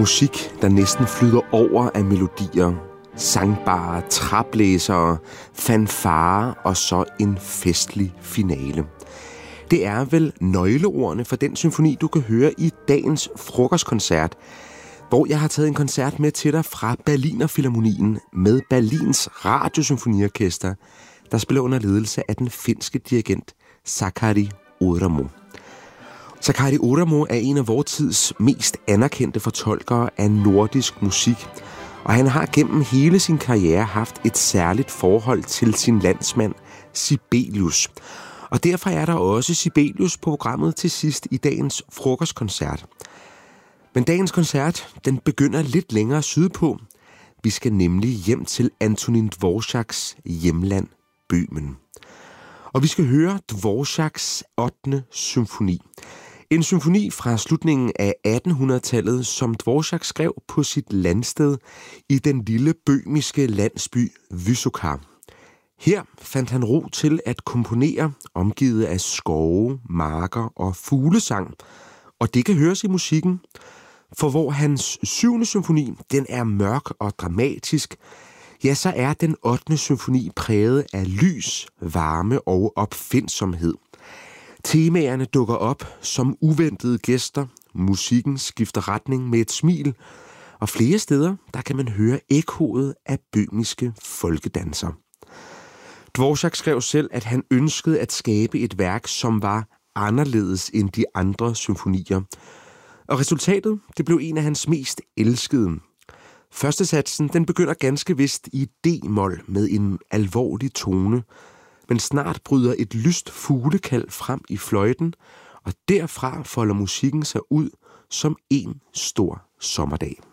Musik, der næsten flyder over af melodier, sangbare, traplæsere, fanfare og så en festlig finale. Det er vel nøgleordene for den symfoni, du kan høre i dagens frokostkoncert, hvor jeg har taget en koncert med til dig fra Berlinerfilharmonien med Berlins Radiosymfoniorkester, der spiller under ledelse af den finske dirigent Sakari Oramo. Sakari Oramo er en af vor tids mest anerkendte fortolkere af nordisk musik, og han har gennem hele sin karriere haft et særligt forhold til sin landsmand Sibelius. Og derfor er der også Sibelius på programmet til sidst i dagens frokostkoncert. Men dagens koncert, den begynder lidt længere sydpå. Vi skal nemlig hjem til Antonin Dvoraks hjemland, Bøhmen. Og vi skal høre Dvoraks 8. symfoni. En symfoni fra slutningen af 1800-tallet, som Dvorak skrev på sit landsted i den lille bøhmiske landsby Vysoká. Her fandt han ro til at komponere, omgivet af skove, marker og fuglesang. Og det kan høres i musikken, for hvor hans 7. symfoni, den er mørk og dramatisk, ja, så er den 8. symfoni præget af lys, varme og opfindsomhed. Temaerne dukker op som uventede gæster, musikken skifter retning med et smil, og flere steder, der kan man høre ekkoet af bøhmiske folkedanser. Dvorak skrev selv, at han ønskede at skabe et værk, som var anderledes end de andre symfonier. Og resultatet, det blev en af hans mest elskede. Første satsen, den begynder ganske vist i D-mol med en alvorlig tone, men snart bryder et lyst fuglekald frem i fløjten, og derfra folder musikken sig ud som en stor sommerdag.